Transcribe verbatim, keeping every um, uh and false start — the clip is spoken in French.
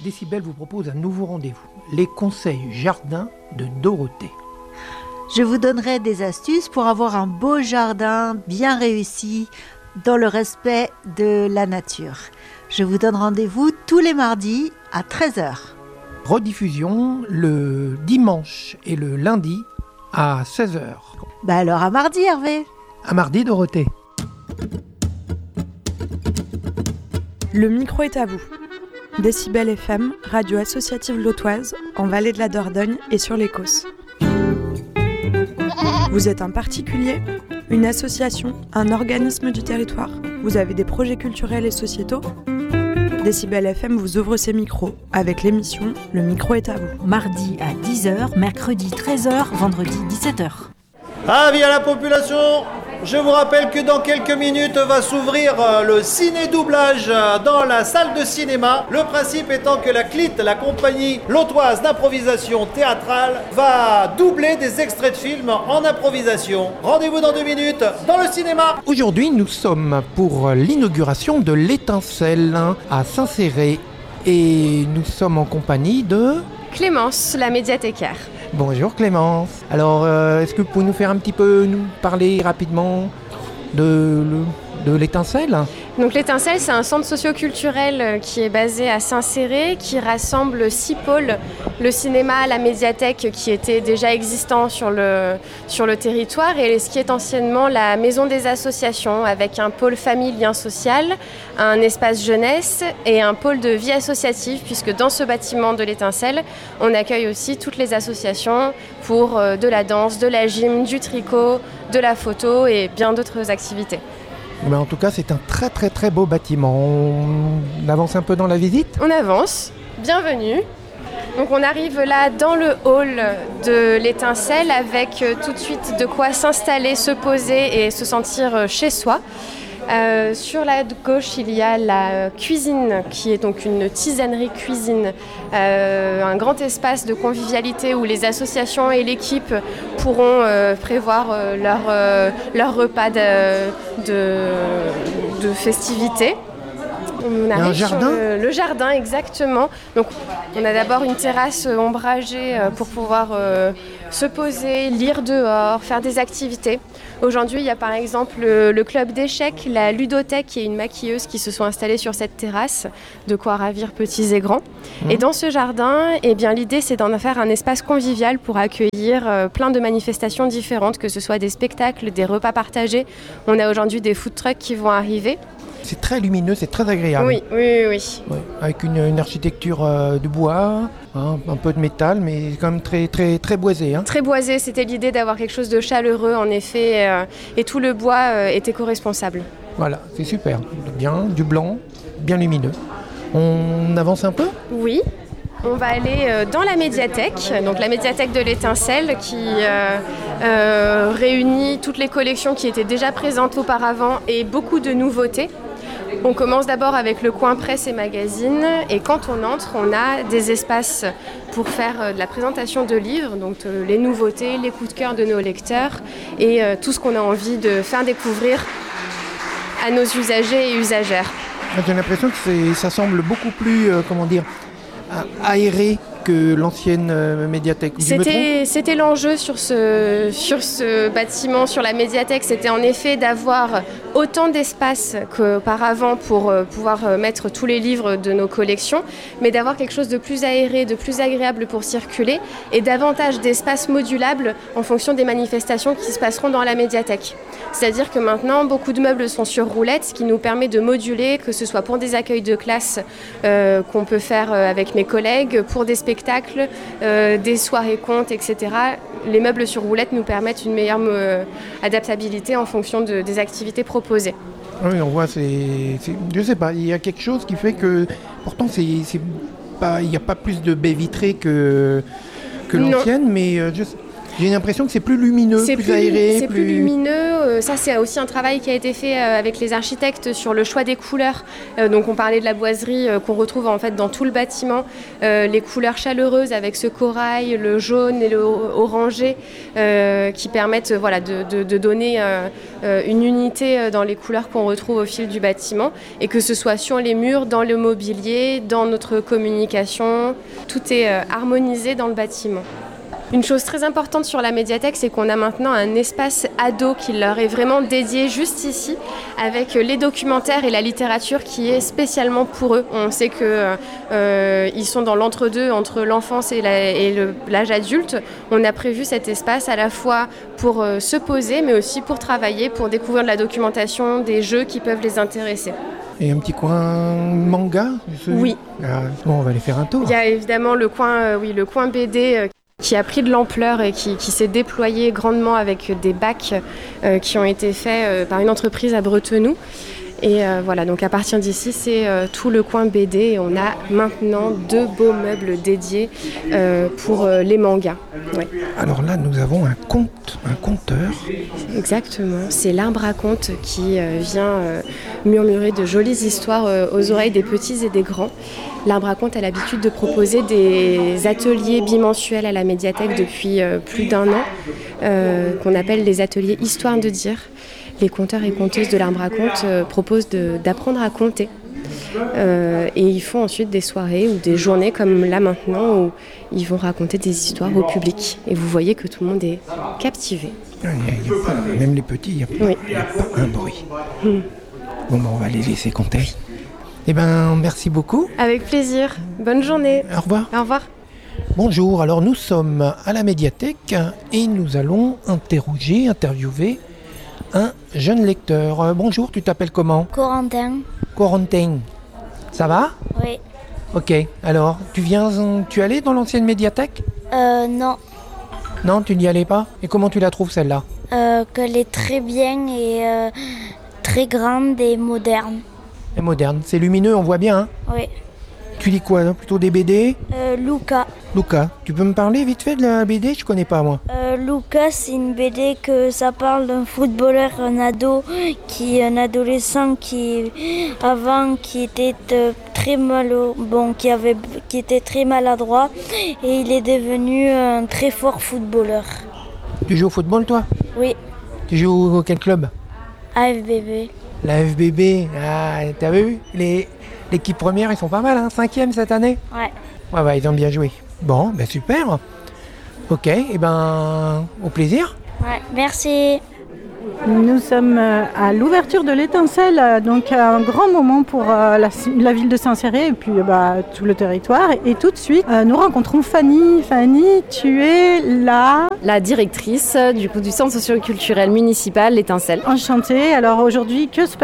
Décibel vous propose un nouveau rendez-vous, les conseils jardin de Dorothée. Je vous donnerai des astuces pour avoir un beau jardin bien réussi dans le respect de la nature. Je vous donne rendez-vous tous les mardis à treize heures. Rediffusion le dimanche et le lundi à seize heures. Bah alors à mardi Hervé. À mardi Dorothée. Le micro est à vous. Décibel F M, radio associative lotoise, en Vallée de la Dordogne et sur les Causses. Vous êtes un particulier, une association, un organisme du territoire. Vous avez des projets culturels et sociétaux. Décibel F M vous ouvre ses micros avec l'émission Le micro est à vous. Mardi à dix heures, mercredi treize heures, vendredi dix-sept heures. Avis à la population, je vous rappelle que dans quelques minutes va s'ouvrir le ciné-doublage dans la salle de cinéma. Le principe étant que la C L I T, la compagnie lotoise d'improvisation théâtrale, va doubler des extraits de films en improvisation. Rendez-vous dans deux minutes dans le cinéma. Aujourd'hui, nous sommes pour l'inauguration de l'Étincelle à Saint-Céré et nous sommes en compagnie de... Clémence, la médiathécaire. Bonjour Clémence. Alors, euh, est-ce que vous pouvez nous faire un petit peu, nous parler rapidement de, de l'Étincelle ? Donc l'Étincelle, c'est un centre socio-culturel qui est basé à Saint-Céré, qui rassemble six pôles. Le cinéma, la médiathèque qui était déjà existant sur le, sur le territoire et ce qui est anciennement la maison des associations avec un pôle famille, lien social, un espace jeunesse et un pôle de vie associative puisque dans ce bâtiment de l'Étincelle, on accueille aussi toutes les associations pour de la danse, de la gym, du tricot, de la photo et bien d'autres activités. Mais en tout cas, c'est un très très très beau bâtiment. On avance un peu dans la visite ? On avance. Bienvenue. Donc on arrive là dans le hall de l'Étincelle avec tout de suite de quoi s'installer, se poser et se sentir chez soi. Euh, sur la gauche, il y a la cuisine qui est donc une tisanerie cuisine, euh, un grand espace de convivialité où les associations et l'équipe pourront euh, prévoir euh, leur, euh, leur repas de, de, de festivités. On arrive un jardin sur le, le jardin, exactement. Donc, on a d'abord une terrasse ombragée pour pouvoir euh, se poser, lire dehors, faire des activités. Aujourd'hui, il y a par exemple le, le club d'échecs, la ludothèque et une maquilleuse qui se sont installées sur cette terrasse, de quoi ravir petits et grands. Mmh. Et dans ce jardin, eh bien, l'idée, c'est d'en faire un espace convivial pour accueillir euh, plein de manifestations différentes, que ce soit des spectacles, des repas partagés. On a aujourd'hui des food trucks qui vont arriver. C'est très lumineux, c'est très agréable. Oui, oui, oui. Ouais, avec une, une architecture euh, de bois, hein, un peu de métal, mais quand même très, très, très boisé. Hein. Très boisé, c'était l'idée d'avoir quelque chose de chaleureux, en effet, euh, et tout le bois euh, est éco-responsable. Voilà, c'est super. Bien, du blanc, bien lumineux. On avance un peu ? Oui. On va aller euh, dans la médiathèque, donc la médiathèque de l'Étincelle qui euh, euh, réunit toutes les collections qui étaient déjà présentes auparavant et beaucoup de nouveautés. On commence d'abord avec le coin presse et magazine et quand on entre, on a des espaces pour faire de la présentation de livres, donc euh, les nouveautés, les coups de cœur de nos lecteurs et euh, tout ce qu'on a envie de faire découvrir à nos usagers et usagères. J'ai l'impression que c'est, ça semble beaucoup plus, euh, comment dire, aéré que l'ancienne euh, médiathèque. C'était, c'était l'enjeu sur ce, sur ce bâtiment, sur la médiathèque, c'était en effet d'avoir autant d'espace qu'auparavant pour euh, pouvoir euh, mettre tous les livres de nos collections, mais d'avoir quelque chose de plus aéré, de plus agréable pour circuler et davantage d'espace modulable en fonction des manifestations qui se passeront dans la médiathèque. C'est-à-dire que maintenant, beaucoup de meubles sont sur roulettes, ce qui nous permet de moduler, que ce soit pour des accueils de classe euh, qu'on peut faire avec mes collègues, pour des spectacles, euh, des soirées contes, et cetera. Les meubles sur roulettes nous permettent une meilleure euh, adaptabilité en fonction de, des activités proposées. Oui, on voit, c'est, c'est, je sais pas, il y a quelque chose qui fait que, pourtant, c'est, c'est pas, il n'y a pas plus de baies vitrées que, que l'ancienne, non. mais euh, je sais. J'ai l'impression que c'est plus lumineux, C'est plus, plus, aéré. c'est plus lumineux. Euh, ça, c'est aussi un travail qui a été fait euh, avec les architectes sur le choix des couleurs. Euh, donc, on parlait de la boiserie euh, qu'on retrouve en fait dans tout le bâtiment. Euh, les couleurs chaleureuses avec ce corail, le jaune et le orangé, euh, qui permettent euh, voilà, de, de, de donner euh, euh, une unité dans les couleurs qu'on retrouve au fil du bâtiment. Et que ce soit sur les murs, dans le mobilier, dans notre communication, tout est euh, harmonisé dans le bâtiment. Une chose très importante sur la médiathèque, c'est qu'on a maintenant un espace ado qui leur est vraiment dédié juste ici, avec les documentaires et la littérature qui est spécialement pour eux. On sait qu'ils euh, sont dans l'entre-deux, entre l'enfance et, la, et le, l'âge adulte. On a prévu cet espace à la fois pour euh, se poser, mais aussi pour travailler, pour découvrir de la documentation, des jeux qui peuvent les intéresser. Et un petit coin manga Oui. Ah, bon, on va aller faire un tour. Il y a évidemment le coin, euh, oui, le coin B D euh, qui a pris de l'ampleur et qui, qui s'est déployé grandement avec des bacs euh, qui ont été faits euh, par une entreprise à Bretenoux. Et euh, voilà, donc à partir d'ici, c'est euh, tout le coin B D et on a maintenant deux beaux meubles dédiés euh, pour euh, les mangas. Ouais. Alors là, nous avons un conte, un conteur. Exactement, c'est l'arbre à conte qui euh, vient euh, murmurer de jolies histoires euh, aux oreilles des petits et des grands. L'arbre à conte a l'habitude de proposer des ateliers bimensuels à la médiathèque depuis euh, plus d'un an, euh, qu'on appelle les ateliers Histoire de dire. Les conteurs et conteuses de l'arbre à conte euh, proposent de, d'apprendre à compter. Euh, et ils font ensuite des soirées ou des journées comme là maintenant où ils vont raconter des histoires au public. Et vous voyez que tout le monde est captivé. Il y a, il y a pas, même les petits, il n'y a, Oui. a pas un bruit. Mmh. Bon, ben, on va les laisser compter. Eh bien, merci beaucoup. Avec plaisir. Bonne journée. Au revoir. Au revoir. Bonjour, alors nous sommes à la médiathèque et nous allons interroger, interviewer un jeune lecteur. Euh, bonjour, tu t'appelles comment ? Corentin. Corentin. Ça va ? Oui. Ok, alors, tu viens, tu allais dans l'ancienne médiathèque ? Euh, non. Non, tu n'y allais pas ? Et comment tu la trouves celle-là ? Euh, qu'elle est très bien et euh, très grande et moderne. Et moderne, c'est lumineux, on voit bien. Hein ? Oui. Tu lis quoi, plutôt des B D ? Euh, Luca. Luca, tu peux me parler vite fait de la B D ? Je connais pas moi. Euh, Luca, c'est une B D que ça parle d'un footballeur, un ado, qui, un adolescent qui, avant, qui était euh, très mal, bon, qui avait, qui était très maladroit, et il est devenu un très fort footballeur. Tu joues au football toi ? Oui. Tu joues au quel club ? A F B B. La F B B, ah, t'as vu les, l'équipe première, ils sont pas mal, hein, cinquième cette année ? Ouais. Ouais, ouais, ils ont bien joué. Bon, ben super. Ok, et ben, au plaisir. Ouais, merci. Nous sommes à l'ouverture de l'étincelle, donc un grand moment pour la, la ville de Saint-Céré et puis bah, tout le territoire. Et tout de suite, nous rencontrons Fanny. Fanny, tu es la... La directrice du, coup, du centre socio-culturel municipal, l'étincelle. Enchantée. Alors aujourd'hui, que se passe